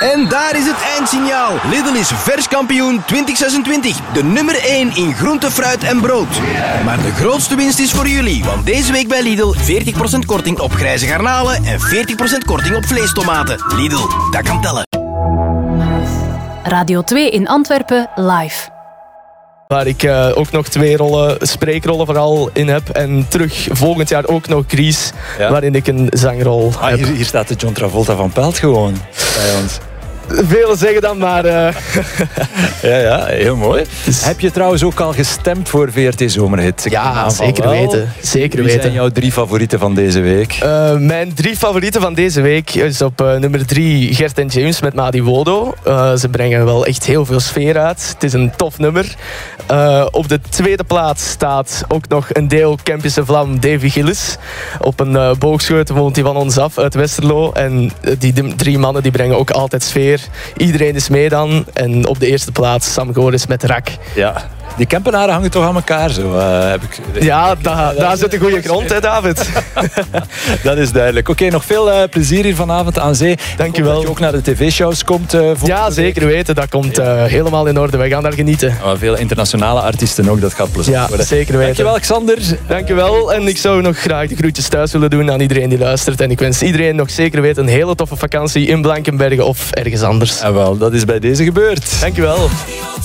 En daar is het eindsignaal. Lidl is vers kampioen 2026. De nummer 1 in groente, fruit en brood. Maar de grootste winst is voor jullie. Want deze week bij Lidl 40% korting op grijze garnalen en 40% korting op vleestomaten. Lidl, dat kan tellen. Radio 2 in Antwerpen live. Waar ik ook nog 2 spreekrollen vooral in heb. En terug volgend jaar ook nog Grease, waarin ik een zangrol heb. Hier staat de John Travolta van Pelt gewoon bij ons. Velen zeggen dan maar... Ja, heel mooi. Dus... Heb je trouwens ook al gestemd voor VRT Zomerhit? Ja, zeker weten. Wie zijn jouw 3 favorieten van deze week? Mijn 3 favorieten van deze week is op nummer 3 Gert en James met Madi Wodo. Ze brengen wel echt heel veel sfeer uit. Het is een tof nummer. Op de tweede plaats staat ook nog een deel Kempische vlam Davy Gillis. Op een boogschutter woont hij van ons af uit Westerlo. En die 3 mannen die brengen ook altijd sfeer. Iedereen is mee dan. En op de eerste plaats Sam Goris met Rak. Ja, die Kempenaren hangen toch aan elkaar zo. Ja, daar zit een goede grond, hè, David. Dat is duidelijk. Oké, nog veel plezier hier vanavond aan zee. Dank je wel. Dat je ook naar de tv-shows komt. Ja, zeker weten. Dat komt helemaal in orde. Wij gaan daar genieten. Veel internationale artiesten ook. Dat gaat plezant worden. Zeker weten. Dankjewel, Xander. Dankjewel. En ik zou nog graag de groetjes thuis willen doen aan iedereen die luistert. En ik wens iedereen nog zeker weten een hele toffe vakantie in Blankenberge of ergens anders. En wel, dat is bij deze gebeurd. Dankjewel.